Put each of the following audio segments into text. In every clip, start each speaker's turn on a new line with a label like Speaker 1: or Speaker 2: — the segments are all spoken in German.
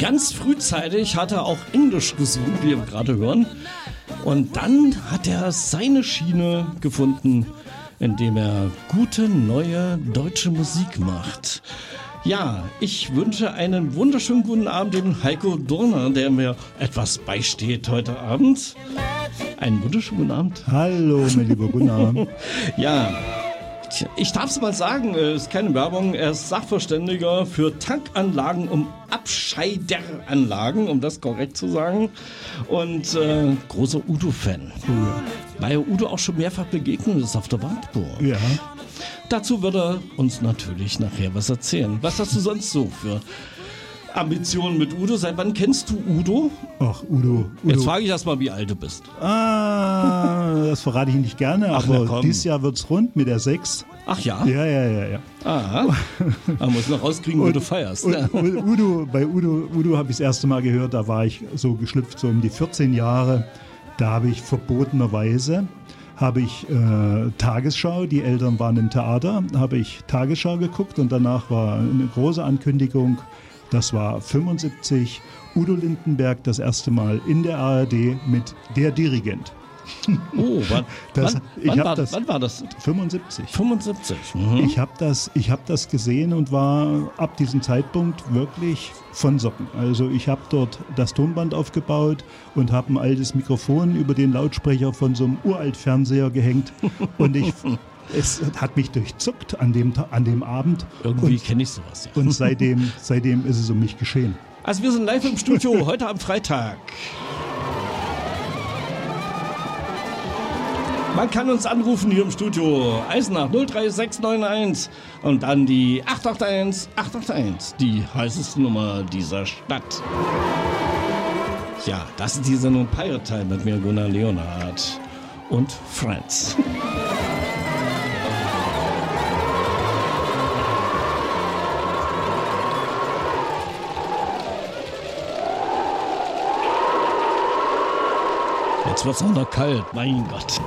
Speaker 1: Ganz frühzeitig hat er auch Englisch gesungen, wie wir gerade hören. Und dann hat er seine Schiene gefunden, indem er gute, neue deutsche Musik macht. Ja, ich wünsche einen wunderschönen guten Abend dem Heiko Durner, der mir etwas beisteht heute Abend. Einen wunderschönen guten Abend.
Speaker 2: Hallo, mein lieber Gunnar.
Speaker 1: Ja, ich darf es mal sagen, ist keine Werbung, er ist Sachverständiger für Tankanlagen und Abscheideranlagen, um das korrekt zu sagen. Und großer Udo-Fan.
Speaker 2: Oh ja.
Speaker 1: Weil Udo auch schon mehrfach begegnet ist auf der Wartburg.
Speaker 2: Ja.
Speaker 1: Dazu wird er uns natürlich nachher was erzählen. Was hast du sonst so für Ambitionen mit Udo? Seit wann kennst du Udo?
Speaker 2: Ach, Udo.
Speaker 1: Jetzt frage ich erst mal, wie alt du bist.
Speaker 2: Das verrate ich nicht gerne,
Speaker 1: Ach, na
Speaker 2: aber
Speaker 1: komm.
Speaker 2: dieses Jahr wird's rund mit der 6.
Speaker 1: Ach ja?
Speaker 2: Ja.
Speaker 1: Aha. Man muss noch rauskriegen, wo du feierst.
Speaker 2: Und bei Udo habe ich das erste Mal gehört, da war ich so geschlüpft, so um die 14 Jahre. Da habe ich verbotenerweise Tagesschau, die Eltern waren im Theater, habe ich Tagesschau geguckt und danach war eine große Ankündigung, das war 75, Udo Lindenberg das erste Mal in der ARD mit Der Dirigent.
Speaker 1: Oh, wann war das?
Speaker 2: 75.
Speaker 1: 75.
Speaker 2: Ich habe das gesehen und war ab diesem Zeitpunkt wirklich von Socken. Also ich habe dort das Tonband aufgebaut und habe ein altes Mikrofon über den Lautsprecher von so einem Uralt-Fernseher gehängt und es hat mich durchzuckt an dem Abend.
Speaker 1: Irgendwie kenne ich sowas. Ja.
Speaker 2: Und seitdem ist es um mich geschehen.
Speaker 1: Also wir sind live im Studio, heute am Freitag. Man kann uns anrufen hier im Studio. Eisenach 03691 und dann die 881 881, die heißeste Nummer dieser Stadt. Ja, das ist die Sendung Pirate Time mit mir, Gunnar Leonhardt und Friends. Jetzt wird's auch noch kalt, mein Gott.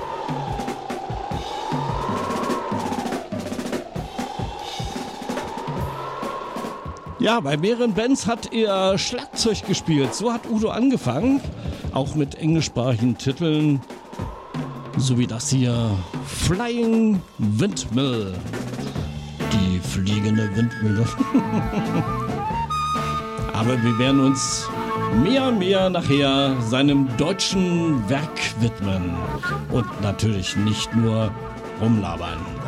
Speaker 1: Ja, bei mehreren Bands hat er Schlagzeug gespielt. So hat Udo angefangen, auch mit englischsprachigen Titeln, so wie das hier, Flying Windmill. Die fliegende Windmühle. Aber wir werden uns mehr und mehr nachher seinem deutschen Werk widmen und natürlich nicht nur rumlabern.